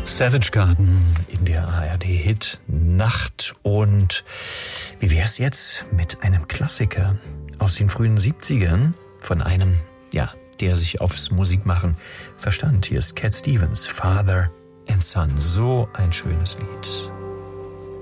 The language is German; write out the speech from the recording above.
Savage Garden in der ARD-Hit Nacht. Und wie wär's jetzt mit einem Klassiker aus den frühen 70ern von einem, der sich aufs Musikmachen verstand. Hier ist Cat Stevens, Father and Son. So ein schönes Lied.